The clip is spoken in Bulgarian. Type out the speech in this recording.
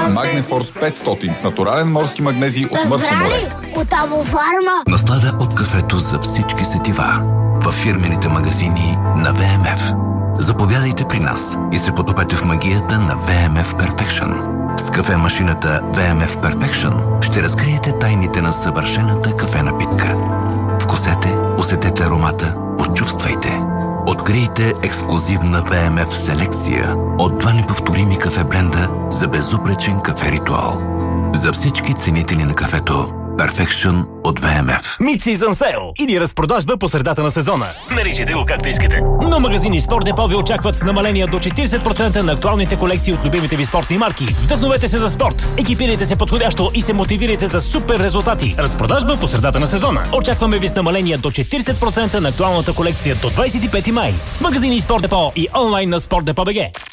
Магнефорс 500 с натурален морски магнезий от Мъртво море. От Авофарма. Наслада от кафето за всички сетива. Във фирмените магазини на ВМФ. Заповядайте при нас и се потопете в магията на VMF Perfection. С кафе-машината VMF Perfection ще разкриете тайните на съвършената кафе напитка. Вкусете, усетете аромата, почувствайте. Открийте ексклузивна VMF селекция от 2 неповторими кафе бленда за безупречен кафе ритуал. За всички ценители на кафето, Perfection от VMF. Mid-Season Sale или разпродажба по средата на сезона. Наричайте го както искате. Но магазини Спорт Депо ви очакват с намаления до 40% на актуалните колекции от любимите ви спортни марки. Вдъхновете се за спорт, екипирайте се подходящо и се мотивирайте за супер резултати. Разпродажба по средата на сезона. Очакваме ви с намаления до 40% на актуалната колекция до 25 май. В магазини Спорт Депо и онлайн на Спорт Депо БГ.